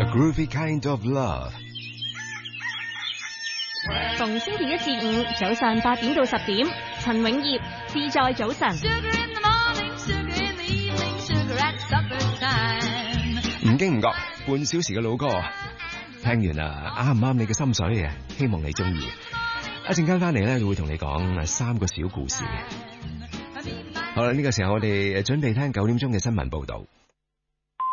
groovy kind of love。 逢星期一至五早上8點到10點，陳永業自在早晨。 唔經唔覺，半小時嘅老歌，聽完啦，啱唔啱你嘅心水嘅？希望你中意。一陣間翻嚟咧，會同你講3個小故事。好啦，呢個時候我哋準備聽9點鐘嘅新聞報道。